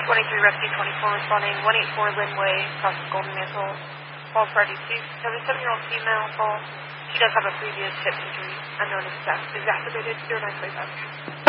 23 Rescue 24 responding 184 Linway, across the Golden Mantle. Call for a deceased 77-year-old female call. She does have a previous hip injury, unknown as death, exacerbated 0925.